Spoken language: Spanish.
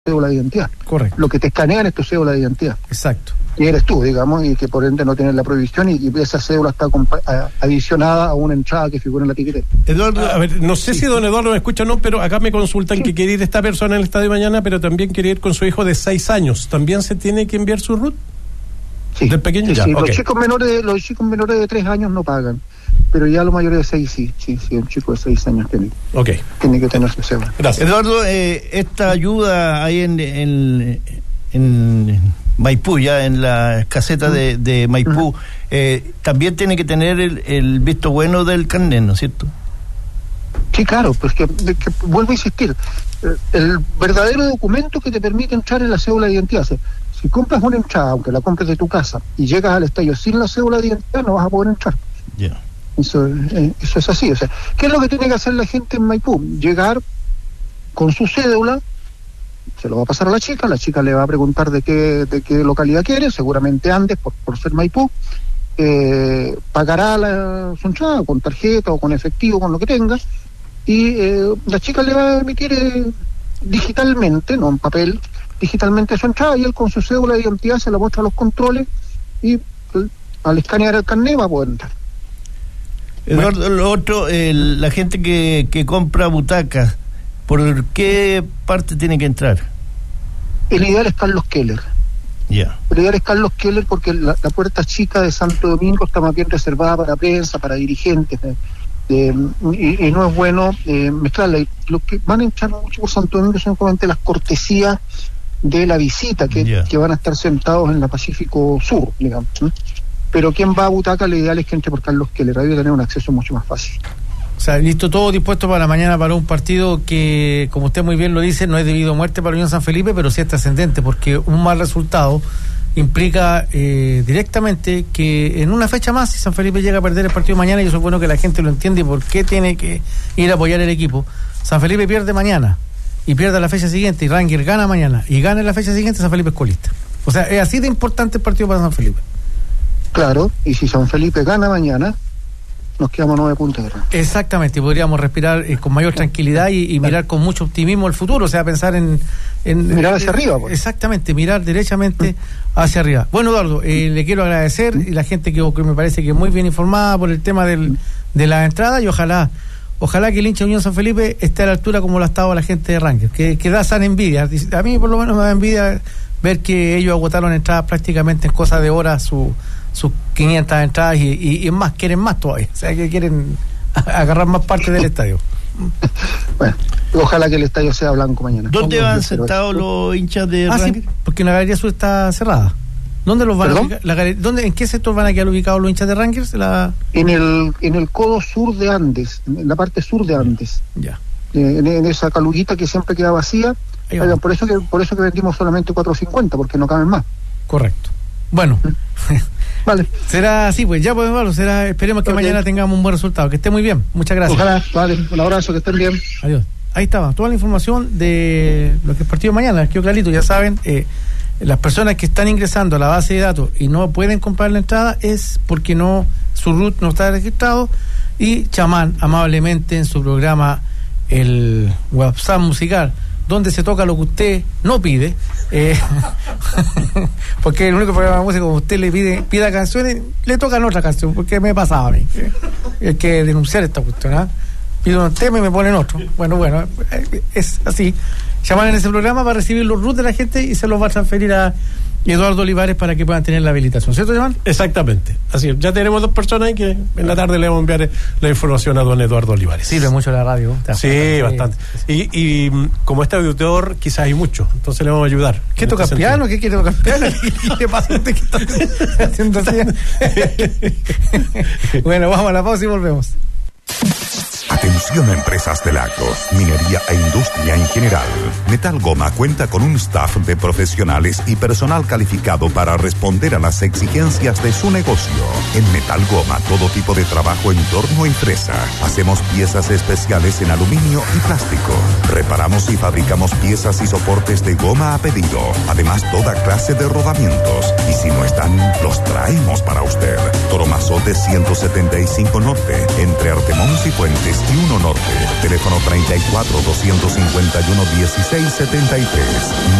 cédula de identidad. Correcto. Lo que te escanean es tu cédula de identidad. Exacto. Y eres tú, digamos, y que por ende no tienes la prohibición y esa cédula está adicionada a una entrada que figura en la etiqueta. Eduardo, a ver, no sé si don Eduardo me escucha o no, pero acá me consultan que quiere ir esta persona en el estadio mañana, pero también quiere ir con su hijo de 6 años. ¿También se tiene que enviar su RUT? Sí. ¿Del pequeño? Sí, Ya, sí. okay. Los chicos menores de 3 años no pagan, pero ya los mayores de 6 sí, un chico de 6 años tiene que tener su cédula. Gracias. Eduardo, esta ayuda ahí en Maipú, ya en la caseta de Maipú, también tiene que tener el visto bueno del carnet, ¿no es cierto? Sí, claro, pues que vuelvo a insistir, el verdadero documento que te permite entrar en la cédula de identidad. O sea, si compras una entrada, aunque la compres de tu casa, y llegas al estadio sin la cédula de identidad, no vas a poder entrar. Yeah. Eso es así. O sea, ¿qué es lo que tiene que hacer la gente en Maipú? Llegar con su cédula, se lo va a pasar a la chica le va a preguntar de qué localidad quiere, seguramente Andes, por ser Maipú, pagará su entrada con tarjeta o con efectivo, con lo que tenga, y la chica le va a emitir digitalmente, no en papel, digitalmente su entrada, y él con su cédula de identidad se la muestra a los controles y al escanear el carnet va a poder entrar. Eduardo, lo otro, la gente que compra butacas, ¿por qué parte tiene que entrar? El ideal es Carlos Keller. Ya. El ideal es Carlos Keller porque la puerta chica de Santo Domingo está más bien reservada para prensa, para dirigentes, y no es bueno mezclarla. Los que van a entrar mucho por Santo Domingo son solamente las cortesías de la visita que van a estar sentados en la Pacífico Sur, digamos, ¿no? Pero quien va a butaca, lo ideal es que entre por Carlos Keller, ahí va a tener un acceso mucho más fácil. O sea, listo, todo dispuesto para mañana, para un partido que, como usted muy bien lo dice, no es debido a muerte para Unión San Felipe, pero sí es trascendente, porque un mal resultado implica directamente que en una fecha más, si San Felipe llega a perder el partido mañana, y eso es bueno que la gente lo entiende y por qué tiene que ir a apoyar el equipo. San Felipe pierde mañana y pierde la fecha siguiente, y Rangers gana mañana y gana en la fecha siguiente, San Felipe es colista. O sea, es así de importante el partido para San Felipe. Claro, y si San Felipe gana mañana, nos quedamos 9 puntos de rango. Exactamente, y podríamos respirar con mayor tranquilidad y mirar con mucho optimismo el futuro, o sea, pensar en mirar hacia arriba. Pues. Exactamente, mirar derechamente hacia arriba. Bueno, Eduardo, le quiero agradecer, y la gente que me parece que es muy bien informada por el tema de la entrada, y ojalá que el hincha de Unión San Felipe esté a la altura como lo ha estado la gente de Rangers, que da sana envidia. A mí por lo menos me da envidia ver que ellos agotaron entradas prácticamente en cosas de horas sus 500 entradas y es más, quieren más todavía, o sea que quieren agarrar más parte del estadio. Bueno, ojalá que el estadio sea blanco mañana. ¿Dónde van sentados los hinchas de Rangers? Sí, porque la Galería Sur está cerrada. ¿Dónde los van a ubicar? ¿En qué sector van a quedar ubicados los hinchas de Rangers? En el codo sur de Andes, en la parte sur de Andes. Ya. En esa caluguita que siempre queda vacía. Por eso que vendimos solamente 4.50, porque no caben más. Correcto. Bueno. Vale. Será así, pues ya podemos verlo. Esperemos que mañana tengamos un buen resultado. Que esté muy bien. Muchas gracias. Ojalá, vale. Un abrazo, que estén bien. Adiós. Ahí estaba, toda la información de lo que es partido mañana. Quedó clarito, ya saben, las personas que están ingresando a la base de datos y no pueden comprar la entrada es porque su RUT no está registrado, y Chamán amablemente en su programa el WhatsApp musical, donde se toca lo que usted no pide, porque el único programa de música, como usted le pida canciones, le tocan otra canción, porque me pasaba a mí, hay que denunciar esta cuestión, ¿eh? Pido un tema y me ponen otro. Bueno, es así. Llaman en ese programa para recibir los RUT de la gente y se los va a transferir a Eduardo Olivares para que puedan tener la habilitación, ¿cierto, Llaman? Exactamente, así es. Ya tenemos 2 personas y que en la tarde le vamos a enviar la información a don Eduardo Olivares. Sirve mucho la radio. Sí, bastante. Y como este auditor quizás hay mucho, entonces le vamos a ayudar. ¿Qué toca piano? ¿Qué quiere tocar piano? ¿Qué le pasa a usted que está haciendo así? Bueno, vamos a la pausa y volvemos. Atención a empresas de lagos, minería e industria en general. Metal Goma cuenta con un staff de profesionales y personal calificado para responder a las exigencias de su negocio. En Metal Goma, todo tipo de trabajo en torno a empresa. Hacemos piezas especiales en aluminio y plástico. Reparamos y fabricamos piezas y soportes de goma a pedido. Además, toda clase de rodamientos. Y si no están, los traemos para usted. Toromazote 175 Norte, entre Artemons y Fuentes y 1 Norte. Teléfono 34 251 1673.